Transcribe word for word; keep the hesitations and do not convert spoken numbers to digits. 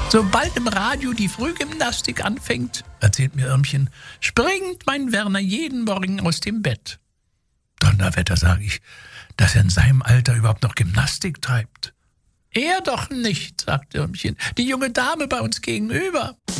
Sobald im Radio die Frühgymnastik anfängt, erzählt mir Irmchen, springt mein Werner jeden Morgen aus dem Bett. Donnerwetter, sage ich, dass er in seinem Alter überhaupt noch Gymnastik treibt. Er doch nicht, sagt Irmchen, die junge Dame bei uns gegenüber.